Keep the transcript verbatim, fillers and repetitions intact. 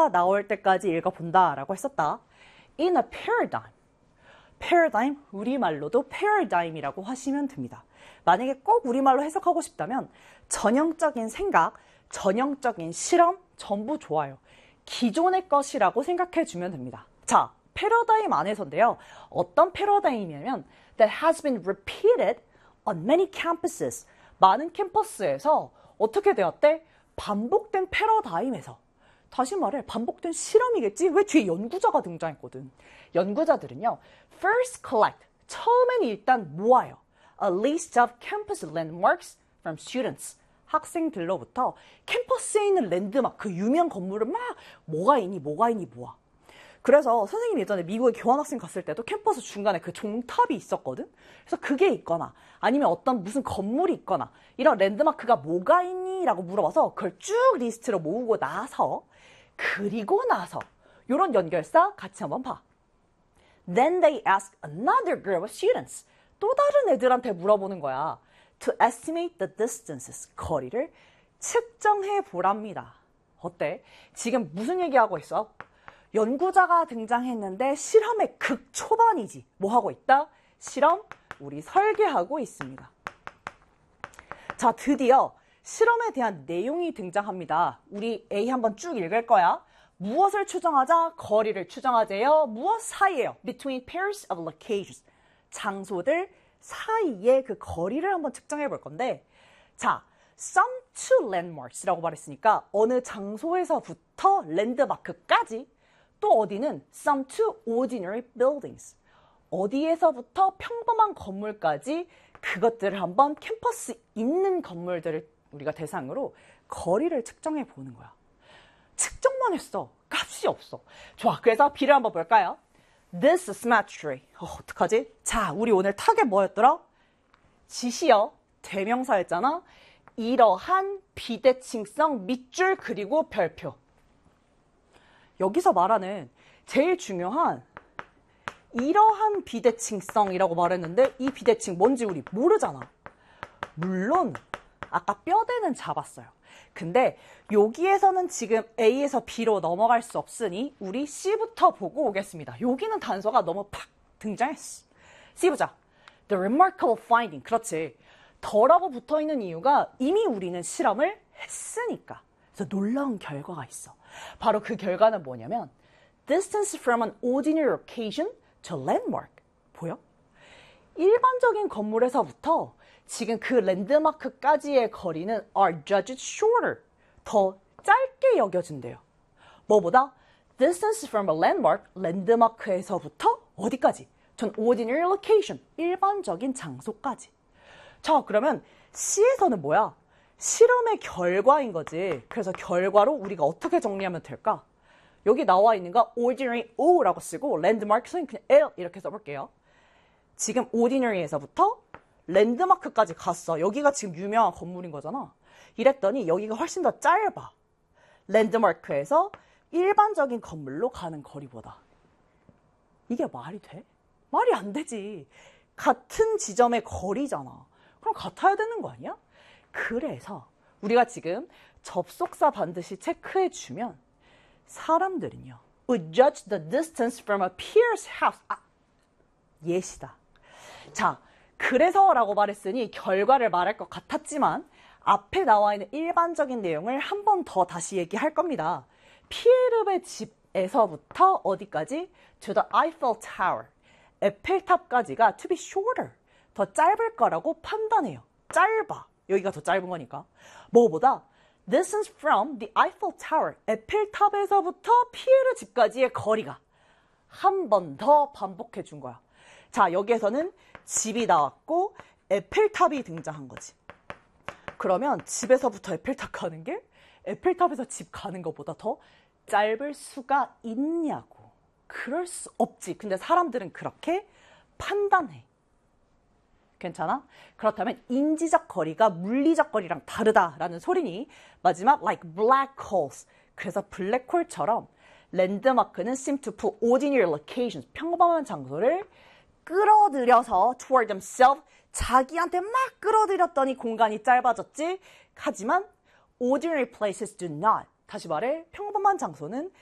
단서가 나올 때까지 읽어본다 라고 했었다. In a paradigm. paradigm, 우리말로도 paradigm이라고 하시면 됩니다. 만약에 꼭 우리말로 해석하고 싶다면 전형적인 생각, 전형적인 실험 전부 좋아요. 기존의 것이라고 생각해주면 됩니다. 자, 패러다임 안에서인데요. 어떤 패러다임이냐면 that has been repeated on many campuses. 많은 캠퍼스에서 어떻게 되었대? 반복된 패러다임에서. 다시 말해 반복된 실험이겠지? 왜 뒤에 연구자가 등장했거든. 연구자들은요. First collect. 처음엔 일단 모아요. A list of campus landmarks from students. 학생들로부터 캠퍼스에 있는 랜드마크, 유명 건물을 막 뭐가 있니 뭐가 있니 모아. 그래서 선생님이 예전에 미국에 교환학생 갔을 때도 캠퍼스 중간에 그 종탑이 있었거든. 그래서 그게 있거나 아니면 어떤 무슨 건물이 있거나 이런 랜드마크가 뭐가 있니? 라고 물어봐서 그걸 쭉 리스트로 모으고 나서 그리고 나서 이런 연결사 같이 한번 봐. Then they ask another group of students. 또 다른 애들한테 물어보는 거야. To estimate the distances. 거리를 측정해 보랍니다. 어때? 지금 무슨 얘기하고 있어? 연구자가 등장했는데 실험의 극초반이지. 뭐 하고 있다? 실험, 우리 설계하고 있습니다. 자, 드디어 실험에 대한 내용이 등장합니다. 우리 A 한번 쭉 읽을 거야. 무엇을 추정하자? 거리를 추정하재요. 무엇 사이에요? Between pairs of locations. 장소들 사이의 그 거리를 한번 측정해 볼 건데, 자, some two landmarks라고 말했으니까 어느 장소에서부터 랜드마크까지, 또 어디는 some two ordinary buildings. 어디에서부터 평범한 건물까지 그것들을 한번 캠퍼스 있는 건물들을 우리가 대상으로 거리를 측정해 보는 거야. 측정만 했어. 값이 없어. 좋아. 그래서 B를 한번 볼까요? This symmetry. 어, 어떡하지? 자, 우리 오늘 타겟 뭐였더라? 지시어, 대명사였잖아. 이러한 비대칭성 밑줄 그리고 별표. 여기서 말하는 제일 중요한 이러한 비대칭성이라고 말했는데 이 비대칭 뭔지 우리 모르잖아. 물론 아까 뼈대는 잡았어요. 근데 여기에서는 지금 A에서 B로 넘어갈 수 없으니 우리 C부터 보고 오겠습니다. 여기는 단서가 너무 팍 등장했어. C 보자. The remarkable finding. 그렇지. 더라고 붙어있는 이유가 이미 우리는 실험을 했으니까. 그래서 놀라운 결과가 있어. 바로 그 결과는 뭐냐면 distance from an ordinary location to landmark. 보여? 일반적인 건물에서부터 지금 그 랜드마크까지의 거리는 are judged shorter. 더 짧게 여겨진대요. 뭐보다? Distance from a landmark, 랜드마크에서부터 어디까지? 전 ordinary location, 일반적인 장소까지. 자, 그러면 C에서는 뭐야? 실험의 결과인 거지. 그래서 결과로 우리가 어떻게 정리하면 될까? 여기 나와 있는 거 ordinary O라고 쓰고 landmark는 그냥 L 이렇게 써볼게요. 지금 ordinary에서부터 랜드마크까지 갔어. 여기가 지금 유명한 건물인 거잖아. 이랬더니 여기가 훨씬 더 짧아. 랜드마크에서 일반적인 건물로 가는 거리보다. 이게 말이 돼? 말이 안 되지. 같은 지점의 거리잖아. 그럼 같아야 되는 거 아니야? 그래서 우리가 지금 접속사 반드시 체크해주면 사람들은요. would judge the distance from a peer's house. 아, 예시다. 자, 그래서라고 말했으니 결과를 말할 것 같았지만 앞에 나와 있는 일반적인 내용을 한 번 더 다시 얘기할 겁니다. 피에르의 집에서부터 어디까지? To the Eiffel Tower. 에펠탑까지가 to be shorter. 더 짧을 거라고 판단해요. 짧아. 여기가 더 짧은 거니까. 뭐보다? Distance from the Eiffel Tower. 에펠탑에서부터 피에르 집까지의 거리가 한 번 더 반복해 준 거야. 자, 여기에서는 집이 나왔고 에펠탑이 등장한 거지. 그러면 집에서부터 에펠탑 가는 게 에펠탑에서 집 가는 것보다 더 짧을 수가 있냐고. 그럴 수 없지. 근데 사람들은 그렇게 판단해. 괜찮아? 그렇다면 인지적 거리가 물리적 거리랑 다르다라는 소리니 마지막 like black holes. 그래서 블랙홀처럼 랜드마크는 seem to put ordinary locations, 평범한 장소를 끌어들여서 toward themselves, 자기한테 막 끌어들였더니 공간이 짧아졌지. 하지만 ordinary places do not. 다시 말해 평범한 장소는